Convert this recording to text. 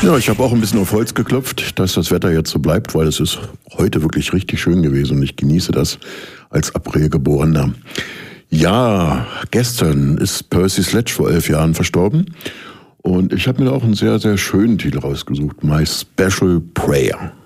Ja, ich habe auch ein bisschen auf Holz geklopft, dass das Wetter jetzt so bleibt, weil es ist heute wirklich richtig schön gewesen und ich genieße das als April-Geborener. Ja, gestern ist Percy Sledge vor 11 Jahren verstorben und ich habe mir da auch einen sehr, sehr schönen Titel rausgesucht. My Special Prayer.